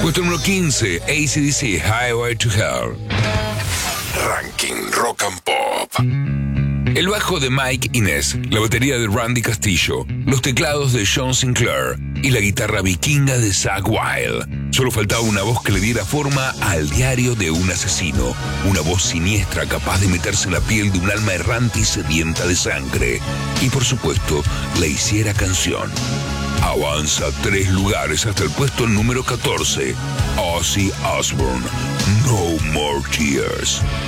Puesto número 15, AC/DC, Highway to Hell. Ranking Rock and Pop. El bajo de Mike Inez, la batería de Randy Castillo, los teclados de John Sinclair y la guitarra vikinga de Zakk Wylde. Solo faltaba una voz que le diera forma al diario de un asesino, una voz siniestra capaz de meterse en la piel de un alma errante y sedienta de sangre. Y por supuesto, la hiciera canción. Avanza 3 lugares hasta el puesto número 14. Ozzy Osbourne, No More Tears.